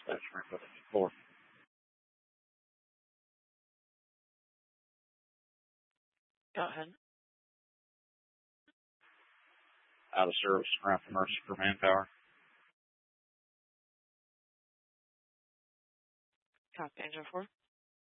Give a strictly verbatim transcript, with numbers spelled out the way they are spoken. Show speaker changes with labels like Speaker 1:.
Speaker 1: Dispatch for four.
Speaker 2: Go ahead.
Speaker 1: Out of service, around for emergency for manpower.
Speaker 2: Copy, engine four.